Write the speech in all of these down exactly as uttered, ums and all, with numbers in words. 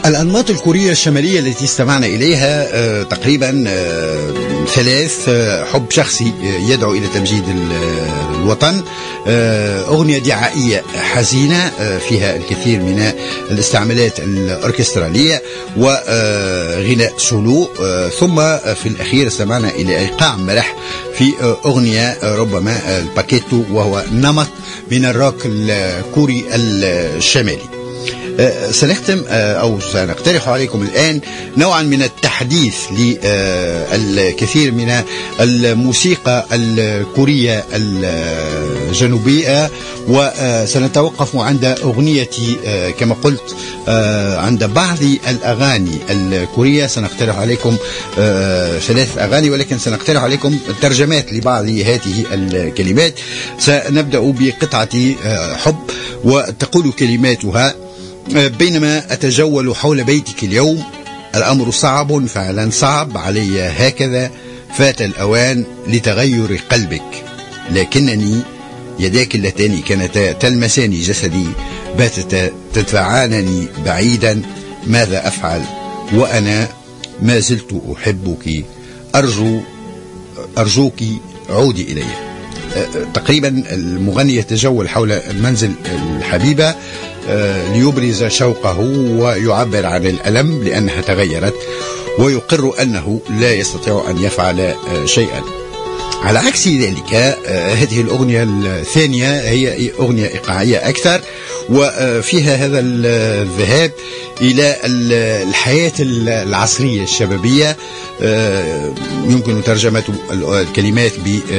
الأنماط الكورية الشمالية التي استمعنا إليها آه تقريبا آه ثلاث. آه حب شخصي يدعو إلى تمجيد الوطن، آه أغنية دعائية حزينة آه فيها الكثير من الاستعمالات الأوركسترالية، وغناء سولو، آه ثم في الأخير استمعنا إلى إيقاع مرح في آه أغنية آه ربما الباكيتو، وهو نمط من الروك الكوري الشمالي. سنختم أو سنقترح عليكم الآن نوعا من التحديث للكثير من الموسيقى الكورية الجنوبية، وسنتوقف عند أغنية كما قلت عند بعض الأغاني الكورية. سنقترح عليكم ثلاث أغاني، ولكن سنقترح عليكم ترجمات لبعض هذه الكلمات. سنبدأ بقطعة حب، وتقول كلماتها: بينما أتجول حول بيتك اليوم الأمر صعب، فعلا صعب علي هكذا، فات الأوان لتغير قلبك، لكنني يداك اللتان كانتا تلمسان جسدي باتتا تدفعانني بعيدا، ماذا أفعل وأنا ما زلت أحبك، أرجو أرجوك عودي إلي. تقريبا المغني يتجول حول المنزل الحبيبة ليبرز شوقه ويعبر عن الألم لأنها تغيرت، ويقر أنه لا يستطيع أن يفعل شيئا. على عكس ذلك هذه الأغنية الثانية هي أغنية إيقاعية أكثر، وفيها هذا الذهاب إلى الحياة العصرية الشبابية. يمكن ترجمة الكلمات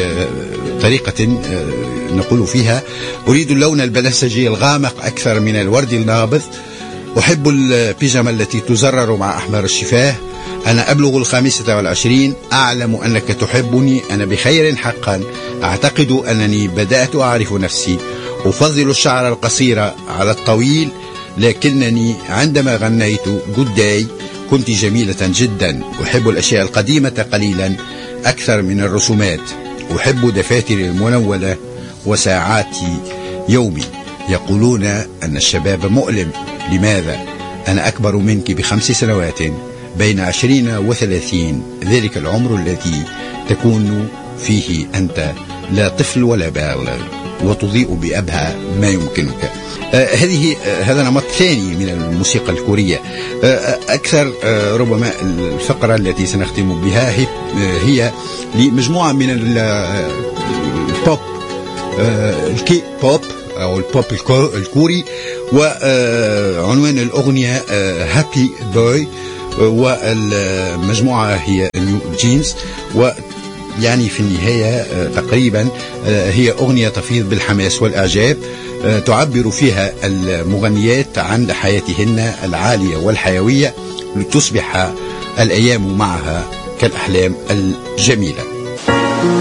بطريقة نقول فيها: أريد اللون البنفسجي الغامق أكثر من الورد النابض، أحب البيجامة التي تزرر مع أحمر الشفاه، أنا أبلغ الخامسة والعشرين، أعلم أنك تحبني، أنا بخير حقا، أعتقد أنني بدأت أعرف نفسي، أفضل الشعر القصير على الطويل، لكنني عندما غنيت Good Day كنت جميلة جدا، أحب الأشياء القديمة قليلا أكثر من الرسومات، أحب دفاتري المنولة وساعات يومي، يقولون أن الشباب مؤلم، لماذا؟ أنا أكبر منك بخمس سنوات، بين عشرين وثلاثين، ذلك العمر الذي تكون فيه أنت لا طفل ولا بالغ، وتضيء بأبهى ما يمكنك. آه هذه آه هذا نمط ثاني من الموسيقى الكورية. آه أكثر آه ربما الفقرة التي سنختم بها هي, آه هي لمجموعة من البوب، آه الكي بوب أو البوب الكوري، وعنوان الأغنية هابي بوي، والمجموعة هي نيو جينز. ويعني في النهاية تقريبا هي أغنية تفيض بالحماس والإعجاب، تعبر فيها المغنيات عن حياتهن العالية والحيوية، لتصبح الأيام معها كالأحلام الجميلة.